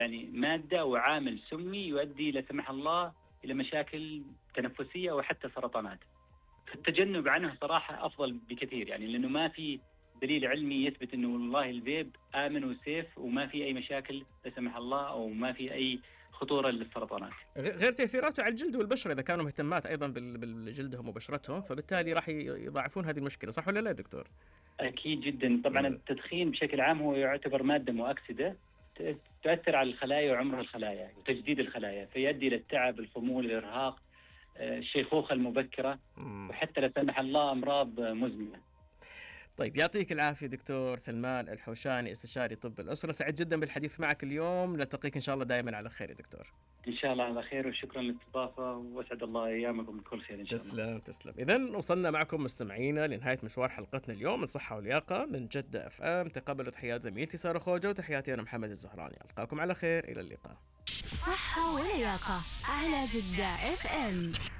يعني مادة أو عامل سمي يؤدي لا سمح الله إلى مشاكل تنفسية أو حتى سرطانات. فالتجنب عنه صراحة أفضل بكثير، يعني لأنه ما في دليل علمي يثبت أنه والله الفيب آمن وسيف وما في أي مشاكل لا سمح الله أو ما في أي خطورة للسرطانات. غير تأثيراته على الجلد والبشرة، إذا كانوا مهتمات أيضا بالجلدهم وبشرتهم، فبالتالي راح يضاعفون هذه المشكلة، صح ولا لا يا دكتور؟ أكيد جدا. طبعا التدخين بشكل عام هو يعتبر مادة مؤكسدة تؤثر على الخلايا وعمر الخلايا وتجديد الخلايا، فيؤدي إلى التعب، الخمول، الإرهاق، الشيخوخة المبكرة، وحتى لا سمح الله أمراض مزمنة. طيب، يعطيك العافية دكتور سلمان الحوشاني، استشاري طب الأسرة. سعيد جدا بالحديث معك اليوم، نلتقيك إن شاء الله دائما على خير يا دكتور. إن شاء الله على خير، وشكرا للاستضافة، وأسعد الله أيامكم بكل خير إن شاء الله. تسلم. إذن وصلنا معكم مستمعينا لنهاية مشوار حلقتنا اليوم من صحة ولياقة من جدة FM. تقبلوا تحيات زميلتي سارة خوجة، وتحياتي أنا محمد الزهراني. ألقاكم على خير، إلى اللقاء. صحة ولياقة على جدة FM.